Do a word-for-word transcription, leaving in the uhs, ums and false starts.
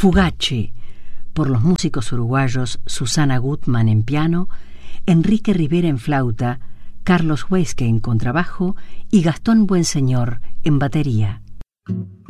Fugace, por los músicos uruguayos Susana Gutman en piano, Enrique Rivera en flauta, Carlos Huesque en contrabajo y Gastón Buenseñor en batería.